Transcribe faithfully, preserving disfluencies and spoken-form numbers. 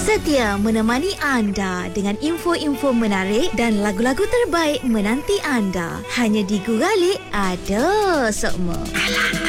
Setia menemani anda dengan info-info menarik dan lagu-lagu terbaik menanti anda. Hanya di Guralik ada semua.